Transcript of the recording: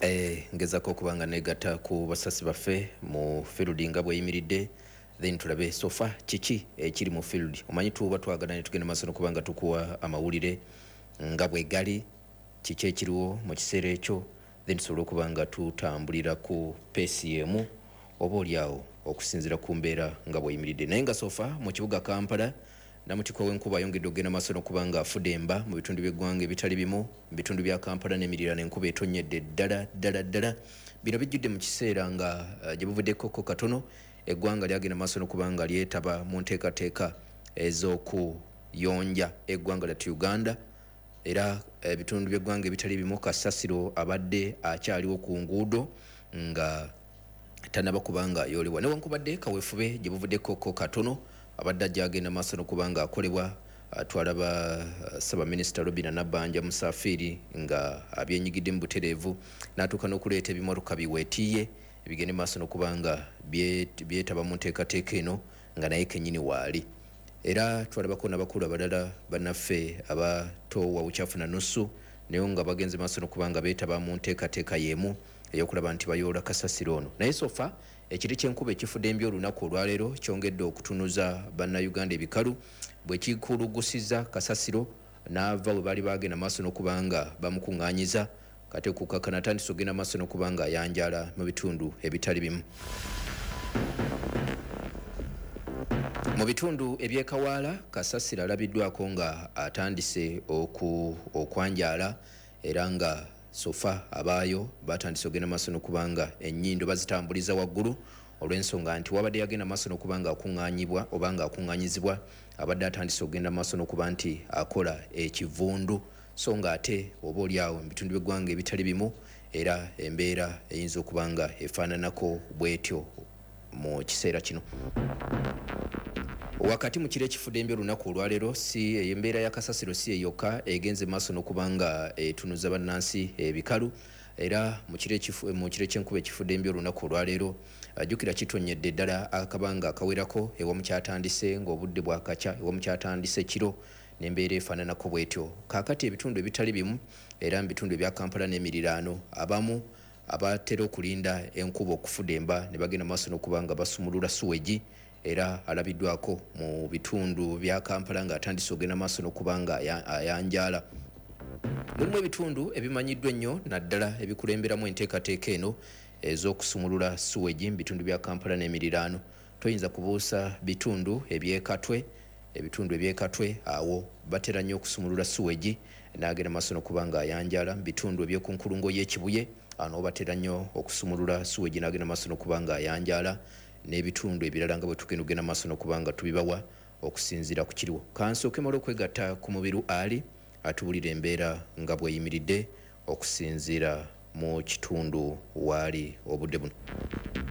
ngezako okubanga negata ku basasi baffe mu field nga bweyimiridde then tulabe sofa kiki ekiri mu field. Omanyi tuba twagala ne tugenda maaso kubanga tukuwa amawulire nga bwe gali kiki ekiriwo mu kiseera ekyo then tusobola okubanga tutambulira ku peesi emu oba oliawo okusinzira ku mbeera nga bweyimiridde. Naye nga sofa mu kibuga Kampala namutiko w'enkuba ayongedde okugenda maaso n'okubanga afudde emba mu bitundu by'eggwanga ebitali bimu mu bitundu bya Kampala n'emiriraano enkuba etonyedde ddala. Bino bijjudde mu kiseera nga gye buvuddeko katono eggwanga lyagenda maaso n'okubanga lyetaba mu nteekateeka ez'okuyonja eggwanga lyattu Uganda, era ebitundu by'eggwanga ebitali bimu kasasiro abadde akyaliwo ku nguudo nga tanaba kubanga yoolebwa. Newankubadde kaweefube gye buvuddeko katono abadde ajagenda maaso n'okubanga akolebwa twalaba Ssaabaminisita Robinah Nabbanja Musafiri nga abyenyigidde mu butereevu n'atuuka n'okuleeta ebimotoka biweetiye ebigende maaso n'okubanga byetaba mu nteekateeka eno nga naye kennyini waali. Era twalabako n'abakulu abalala bannaffe abatoowa bucaafu na nusu naye nga bagenze maaso n'okubanga beetaba mu nteekateeka y'emu ey'okulaba nti bayoola kasasiro ono. Naye sofa ekiri ky'enkuba ekifudde embi olunaku olwaleero kyongedde okutunuza bannayuganda ebikalu bwe kikulugusiza kasasiro n'ava we baali bagenda maaso n'okubanga bamukuŋŋaanyiza kate kukakkana atandise okugenda maaso n'okubanga ayanjala mu bitundu ebitali bimu. Mu bitundu eby'ekawaala kasasiro alabiddwako nga atandise okwanjala era nga sofa abaayo batandise okugenda maaso n'okubanga ennyindo bazitambuliza waggulu olw'ensonga nti wabadde yagenda maaso n'okubanga akuŋŋaanyibwa oba nga akuŋŋaanyizibwa abadde atandise okugenda maaso n'okuba nti akola ekivundu so nga ate oba oliawo mu bitundu by'eggwanga ebitali bimu era embeera eyinza okuba nga efaananako bw'etyo mu kiseera kino. Wakati mu kiro ekifudde embi olunaku olwaleero si embeera ya kasasiro si eyokka egenze maaso n'okubanga etunuza bannansi ebikalu era mu kiro ky'enkuba ekifudde embi olunaku olwaleero ajjukira kitonyedde ddala akabanga akawerako ewamu kyatandise ng'obudde bwakakya ewamu kyatandise kiro n'embeera efaananako bw'etyo. Kaakati ebitundu ebitali bimu era mu bitundu ebya Kampala n'emiriraano abamu abatera okulinda enkuba okufudda emba ne bagenda maaso n'okubanga basumulula suwegi era alabiddwako mu bitundu bya Kampala nga atandise okugenda maaso n'okubanga ayanjala. Mulimu ebitundu ebimanyiddwa ennyo naddala ebikulemberamu enteekateeka eno ez'okusumulula suwegi mu bitundu bya Kampala n'emiriraano. Toyinza kubuusa bitundu eby'ekatwe awo batera nnyo okusumulula suwegi n'agenda maaso n'okubanga ayanjala. Mu bitundu eby'ekunkulungo y'ekibuye ano batera nnyo okusumulula suwegi n'agenda maaso n'okubanga ayanjala n'ebitundu ebirala nga bwe tugenda okugenda maaso n'okubanga tubibawa okusinziira ku kiriwo. Kansooke mala okwegatta ku mubiru ali atubulira embeera nga bweyimiridde okusinziira mu kitundu waali obudde buno.